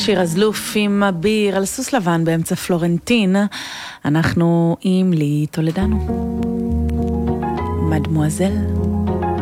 שיר הזלוף עם אביר על סוס לבן באמצע פלורנטין. אנחנו עם לי טולדנו, מדמואזל.